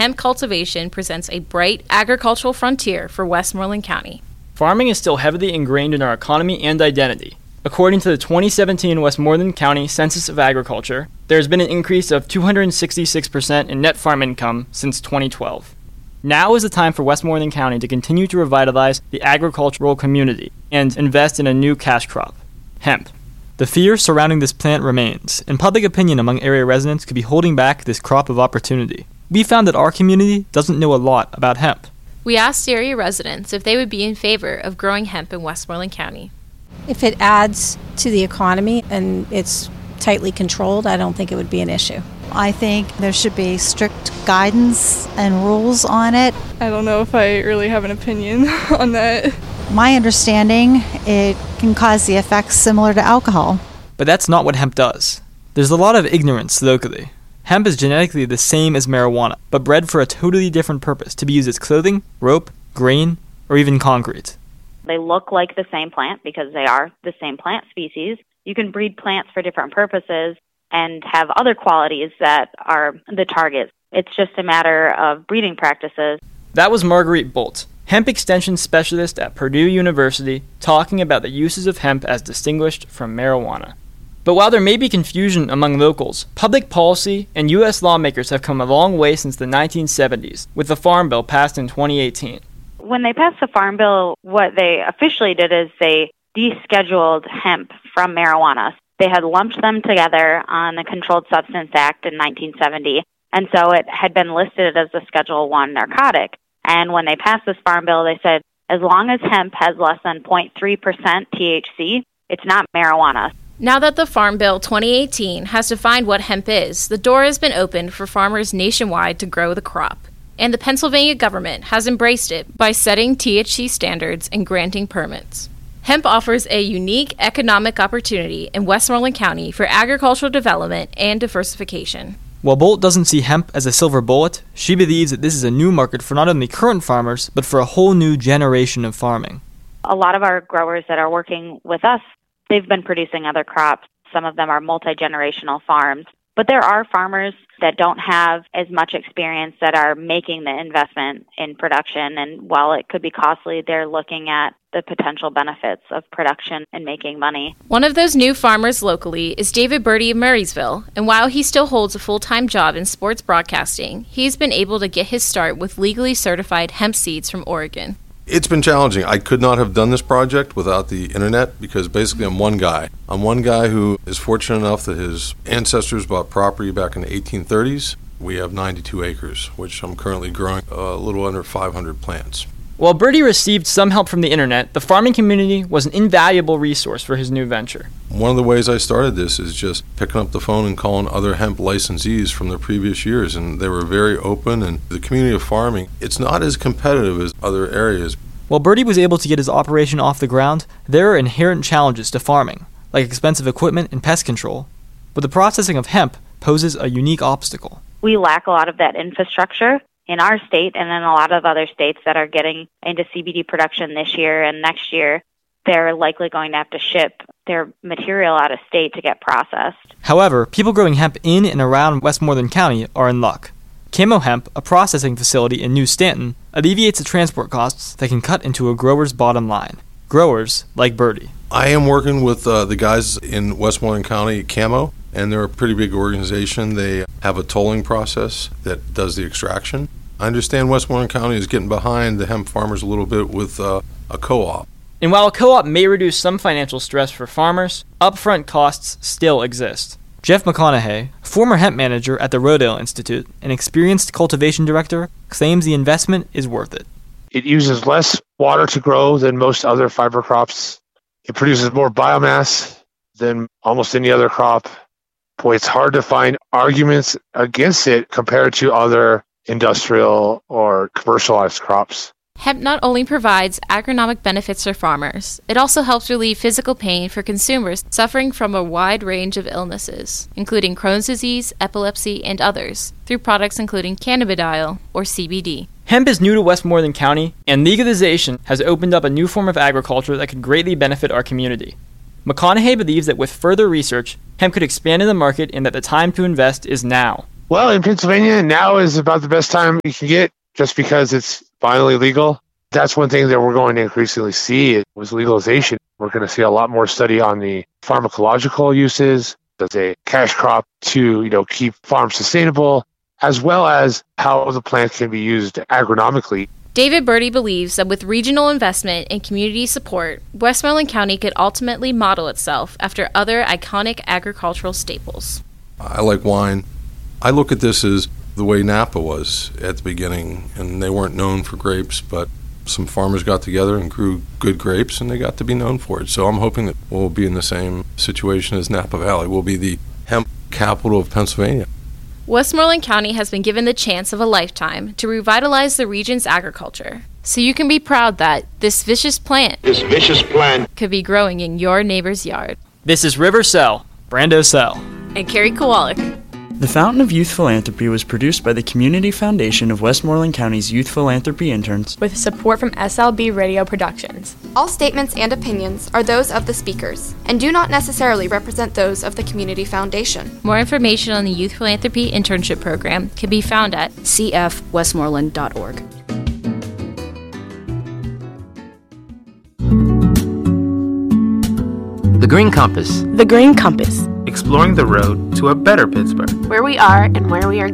hemp cultivation presents a bright agricultural frontier for Westmoreland County. Farming is still heavily ingrained in our economy and identity. According to the 2017 Westmoreland County Census of Agriculture, there has been an increase of 266% in net farm income since 2012. Now is the time for Westmoreland County to continue to revitalize the agricultural community and invest in a new cash crop, hemp. The fear surrounding this plant remains, and public opinion among area residents could be holding back this crop of opportunity. We found that our community doesn't know a lot about hemp. We asked area residents if they would be in favor of growing hemp in Westmoreland County. If it adds to the economy and it's tightly controlled, I don't think it would be an issue. I think there should be strict guidance and rules on it. I don't know if I really have an opinion on that. My understanding, it can cause the effects similar to alcohol. But that's not what hemp does. There's a lot of ignorance locally. Hemp is genetically the same as marijuana, but bred for a totally different purpose, to be used as clothing, rope, grain, or even concrete. They look like the same plant because they are the same plant species. You can breed plants for different purposes and have other qualities that are the targets. It's just a matter of breeding practices. That was Marguerite Bolt, hemp extension specialist at Purdue University, talking about the uses of hemp as distinguished from marijuana. But while there may be confusion among locals, public policy and U.S. lawmakers have come a long way since the 1970s, with the Farm Bill passed in 2018. When they passed the Farm Bill, what they officially did is they descheduled hemp from marijuana. They had lumped them together on the Controlled Substance Act in 1970, and so it had been listed as a Schedule I narcotic. And when they passed this Farm Bill, they said, as long as hemp has less than 0.3% THC, it's not marijuana. Now that the Farm Bill 2018 has defined what hemp is, the door has been opened for farmers nationwide to grow the crop. And the Pennsylvania government has embraced it by setting THC standards and granting permits. Hemp offers a unique economic opportunity in Westmoreland County for agricultural development and diversification. While Bolt doesn't see hemp as a silver bullet, she believes that this is a new market for not only current farmers, but for a whole new generation of farming. A lot of our growers that are working with us, they've been producing other crops. Some of them are multi-generational farms. But there are farmers that don't have as much experience that are making the investment in production. And while it could be costly, they're looking at the potential benefits of production and making money. One of those new farmers locally is David Birdie of Murraysville. And while he still holds a full-time job in sports broadcasting, he's been able to get his start with legally certified hemp seeds from Oregon. It's been challenging. I could not have done this project without the internet because basically I'm one guy. I'm one guy who is fortunate enough that his ancestors bought property back in the 1830s. We have 92 acres, which I'm currently growing a little under 500 plants. While Birdie received some help from the internet, the farming community was an invaluable resource for his new venture. One of the ways I started this is just picking up the phone and calling other hemp licensees from the previous years, and they were very open, and the community of farming, it's not as competitive as other areas. While Birdie was able to get his operation off the ground, there are inherent challenges to farming, like expensive equipment and pest control. But the processing of hemp poses a unique obstacle. We lack a lot of that infrastructure in our state and in a lot of other states that are getting into CBD production this year and next year. They're likely going to have to ship their material out of state to get processed. However, people growing hemp in and around Westmoreland County are in luck. Camo Hemp, a processing facility in New Stanton, alleviates the transport costs that can cut into a grower's bottom line. Growers like Birdie. I am working with the guys in Westmoreland County, Camo, and they're a pretty big organization. They have a tolling process that does the extraction. I understand Westmoreland County is getting behind the hemp farmers a little bit with a co-op. And while a co-op may reduce some financial stress for farmers, upfront costs still exist. Jeff McConaughey, former hemp manager at the Rodale Institute and experienced cultivation director, claims the investment is worth it. It uses less water to grow than most other fiber crops. It produces more biomass than almost any other crop. Boy, it's hard to find arguments against it compared to other industrial or commercialized crops. Hemp not only provides agronomic benefits for farmers, it also helps relieve physical pain for consumers suffering from a wide range of illnesses, including Crohn's disease, epilepsy, and others, through products including cannabidiol, or CBD. Hemp is new to Westmoreland County, and legalization has opened up a new form of agriculture that could greatly benefit our community. McConaughey believes that with further research, hemp could expand in the market and that the time to invest is now. Well, in Pennsylvania, now is about the best time you can get just because it's finally legal. That's one thing that we're going to increasingly see was legalization. We're going to see a lot more study on the pharmacological uses as a cash crop to, keep farms sustainable, as well as how the plant can be used agronomically. David Birdie believes that with regional investment and community support, Westmoreland County could ultimately model itself after other iconic agricultural staples. I like wine. I look at this as the way Napa was at the beginning, and they weren't known for grapes, but some farmers got together and grew good grapes, and they got to be known for it. So I'm hoping that we'll be in the same situation as Napa Valley. We'll be the hemp capital of Pennsylvania. Westmoreland County has been given the chance of a lifetime to revitalize the region's agriculture. So you can be proud that this vicious plant could be growing in your neighbor's yard. This is River Sell, Brando Sell, and Carrie Kowalik. The Fountain of Youth Philanthropy was produced by the Community Foundation of Westmoreland County's Youth Philanthropy interns with support from SLB Radio Productions. All statements and opinions are those of the speakers and do not necessarily represent those of the Community Foundation. More information on the Youth Philanthropy Internship Program can be found at cfwestmoreland.org. The Green Compass. The Green Compass. Exploring the road to a better Pittsburgh. Where we are and where we are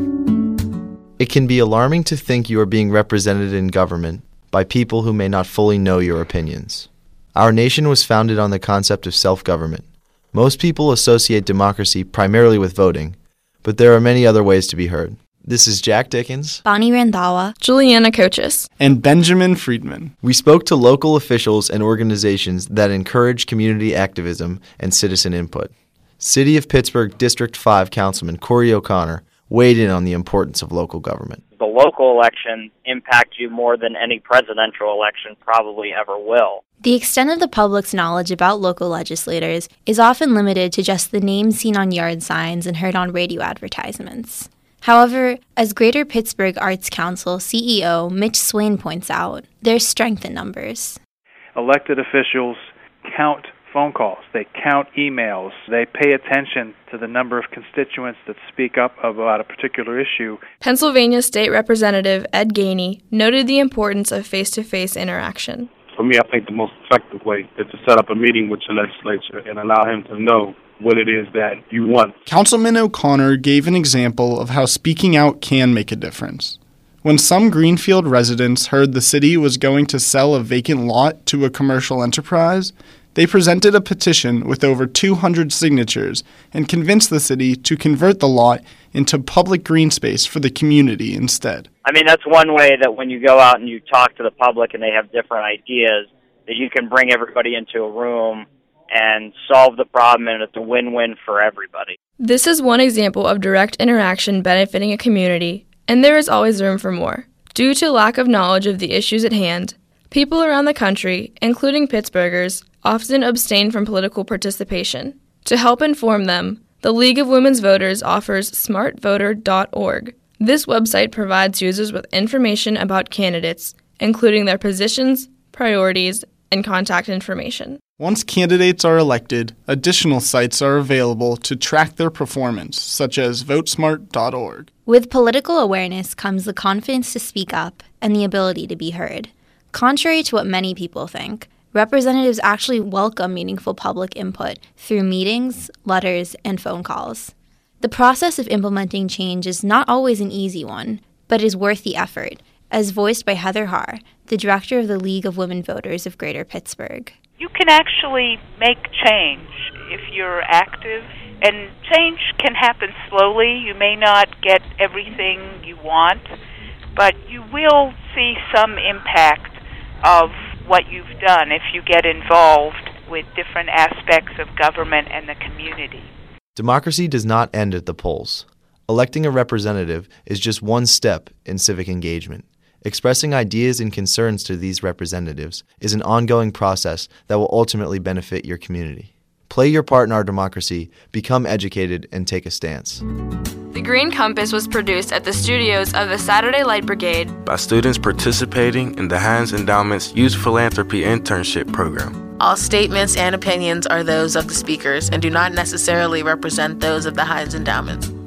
going. It can be alarming to think you are being represented in government by people who may not fully know your opinions. Our nation was founded on the concept of self-government. Most people associate democracy primarily with voting, but there are many other ways to be heard. This is Jack Dickens, Bonnie Randhawa, Juliana Cochis, and Benjamin Friedman. We spoke to local officials and organizations that encourage community activism and citizen input. City of Pittsburgh District 5 Councilman Corey O'Connor weighed in on the importance of local government. The local election impacts you more than any presidential election probably ever will. The extent of the public's knowledge about local legislators is often limited to just the names seen on yard signs and heard on radio advertisements. However, as Greater Pittsburgh Arts Council CEO Mitch Swain points out, there's strength in numbers. Elected officials count phone calls, they count emails, they pay attention to the number of constituents that speak up about a particular issue. Pennsylvania State Representative Ed Gainey noted the importance of face-to-face interaction. For me, I think the most effective way is to set up a meeting with your legislature and allow him to know what it is that you want. Councilman O'Connor gave an example of how speaking out can make a difference. When some Greenfield residents heard the city was going to sell a vacant lot to a commercial enterprise, they presented a petition with over 200 signatures and convinced the city to convert the lot into public green space for the community instead. I mean, that's one way that when you go out and you talk to the public and they have different ideas, that you can bring everybody into a room and solve the problem, and it's a win-win for everybody. This is one example of direct interaction benefiting a community, and there is always room for more. Due to lack of knowledge of the issues at hand, people around the country, including Pittsburghers, often abstain from political participation. To help inform them, the League of Women's Voters offers smartvoter.org. This website provides users with information about candidates, including their positions, priorities, and contact information. Once candidates are elected, additional sites are available to track their performance, such as votesmart.org. With political awareness comes the confidence to speak up and the ability to be heard. Contrary to what many people think, representatives actually welcome meaningful public input through meetings, letters, and phone calls. The process of implementing change is not always an easy one, but is worth the effort, as voiced by Heather Haar, the director of the League of Women Voters of Greater Pittsburgh. You can actually make change if you're active, and change can happen slowly. You may not get everything you want, but you will see some impact of what you've done if you get involved with different aspects of government and the community. Democracy does not end at the polls. Electing a representative is just one step in civic engagement. Expressing ideas and concerns to these representatives is an ongoing process that will ultimately benefit your community. Play your part in our democracy, become educated, and take a stance. The Green Compass was produced at the studios of the Saturday Light Brigade by students participating in the Heinz Endowment's Youth Philanthropy Internship Program. All statements and opinions are those of the speakers and do not necessarily represent those of the Heinz Endowment.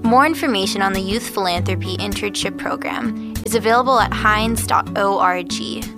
More information on the Youth Philanthropy Internship Program is available at hines.org.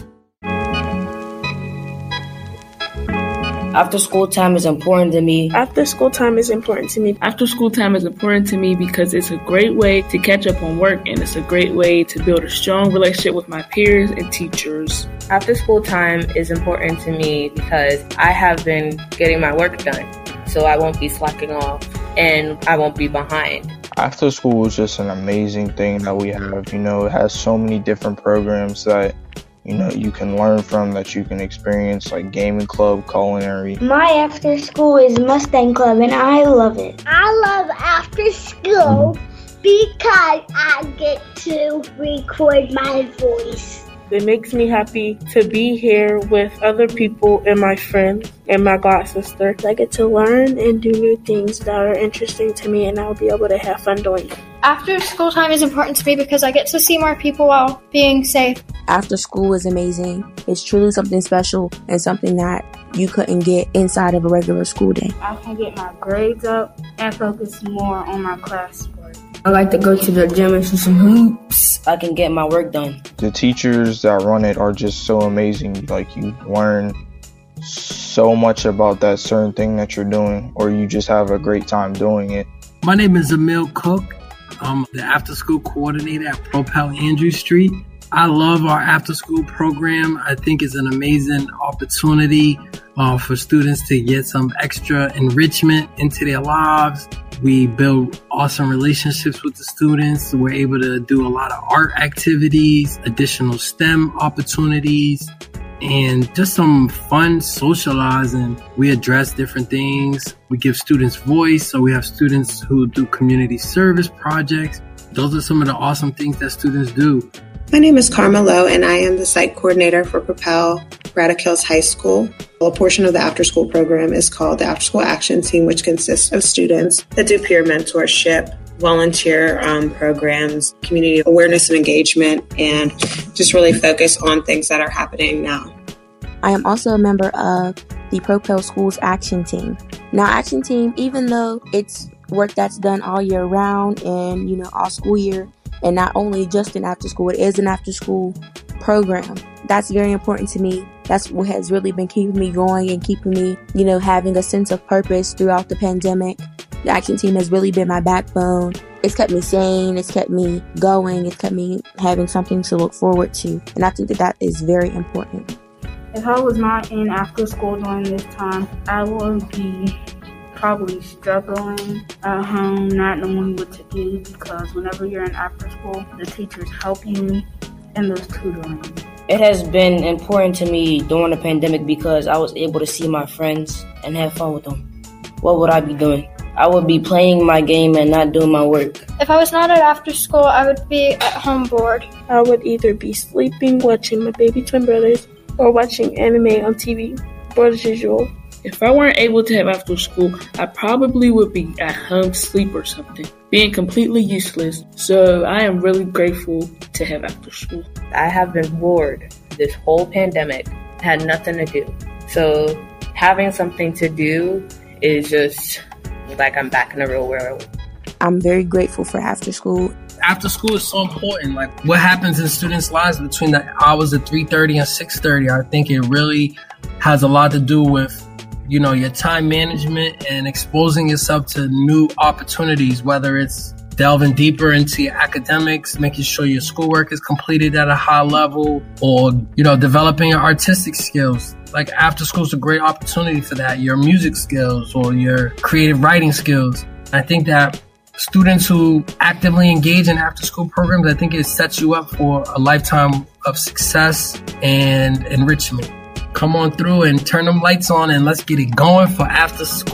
After school time is important to me. After school time is important to me. After school time is important to me because it's a great way to catch up on work, and it's a great way to build a strong relationship with my peers and teachers. After school time is important to me because I have been getting my work done, so I won't be slacking off and I won't be behind. After school is just an amazing thing that we have. You know, it has so many different programs that you can learn from, that you can experience, like gaming club, culinary. My after school is Mustang Club, and I love it. I love after school because I get to record my voice. It makes me happy to be here with other people and my friends and my god sister. I get to learn and do new things that are interesting to me, and I'll be able to have fun doing it. After school time is important to me because I get to see more people while being safe. After school is amazing. It's truly something special and something that you couldn't get inside of a regular school day. I can get my grades up and focus more on my classwork. I like to go to the gym and shoot some hoops. I can get my work done. The teachers that run it are just so amazing. Like, you learn so much about that certain thing that you're doing, or you just have a great time doing it. My name is Emil Cook. I'm the after-school coordinator at Propel Andrew Street. I love our after-school program. I think it's an amazing opportunity for students to get some extra enrichment into their lives. We build awesome relationships with the students. We're able to do a lot of art activities, additional STEM opportunities, and just some fun socializing. We address different things. We give students voice. So we have students who do community service projects. Those are some of the awesome things that students do. My name is Karma Lowe, and I am the site coordinator for Propel Braddock Hills High School. A portion of the after-school program is called the After School Action Team, which consists of students that do peer mentorship, volunteer programs, community awareness and engagement, and just really focus on things that are happening now. I am also a member of the Propel Schools Action Team. Now, Action Team, even though it's work that's done all year round and, all school year, and not only just an after school, it is an after school program. That's very important to me. That's what has really been keeping me going and keeping me, having a sense of purpose throughout the pandemic. The Action Team has really been my backbone. It's kept me sane. It's kept me going. It's kept me having something to look forward to. And I think that is very important. If I was not in after school during this time, I would be probably struggling at home, not knowing what to do, because whenever you're in after school, the teachers help you in those tutoring. It has been important to me during the pandemic because I was able to see my friends and have fun with them. What would I be doing? I would be playing my game and not doing my work. If I was not at after school, I would be at home bored. I would either be sleeping, watching my baby twin brothers, or watching anime on TV, but as usual. If I weren't able to have after school, I probably would be at home asleep or something, being completely useless. So I am really grateful to have after school. I have been bored this whole pandemic, had nothing to do. So having something to do is just like I'm back in the real world. I'm very grateful for after school. After school is so important. Like, what happens in students' lives between the hours of 3:30 and 6:30, I think it really has a lot to do with your time management and exposing yourself to new opportunities, whether it's delving deeper into your academics, making sure your schoolwork is completed at a high level, or, developing your artistic skills. Like, after school is a great opportunity for that, your music skills or your creative writing skills. I think that students who actively engage in after school programs, I think it sets you up for a lifetime of success and enrichment. Come on through and turn them lights on and let's get it going for after school.